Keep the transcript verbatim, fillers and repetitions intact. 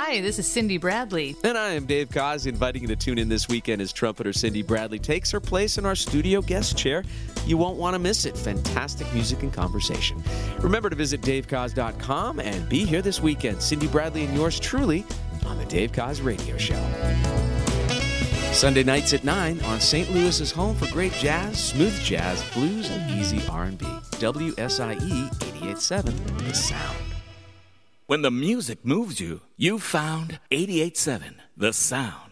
Hi, this is Cindy Bradley. And I am Dave Koz, inviting you to tune in this weekend as trumpeter Cindy Bradley takes her place in our studio guest chair. You won't want to miss it. Fantastic music and conversation. Remember to visit dave koz dot com and be here this weekend. Cindy Bradley and yours truly on the Dave Koz Radio Show. Sunday nights at nine on Saint Louis's home for great jazz, smooth jazz, blues, and easy R and B. W S I E eighty-eight point seven, The Sound. When the music moves you, you found eighty-eight point seven, The Sound.